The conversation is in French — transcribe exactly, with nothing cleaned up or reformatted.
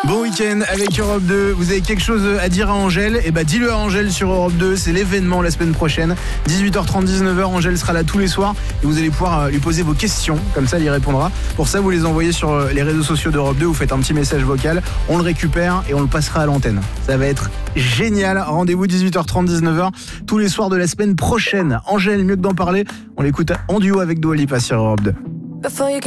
Bon week-end avec Europe deux. Vous avez quelque chose à dire à Angèle? Eh bah dis-le à Angèle sur Europe deux. C'est l'événement la semaine prochaine. dix-huit heures trente, dix-neuf heures. Angèle sera là tous les soirs et vous allez pouvoir lui poser vos questions. Comme ça, elle y répondra. Pour ça, vous les envoyez sur les réseaux sociaux d'Europe deux. Vous faites un petit message vocal. On le récupère et on le passera à l'antenne. Ça va être génial. Rendez-vous dix-huit heures trente, dix-neuf heures tous les soirs de la semaine prochaine. Angèle, mieux que d'en parler, on l'écoute en duo avec Dua Lipa sur Europe deux.